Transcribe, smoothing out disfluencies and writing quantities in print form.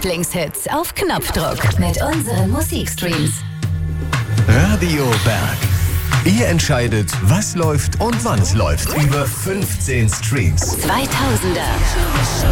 Lieblingshits auf Knopfdruck mit unseren Musikstreams. Radio Berg. Ihr entscheidet, was läuft und wann es läuft. Über 15 Streams. 2000er.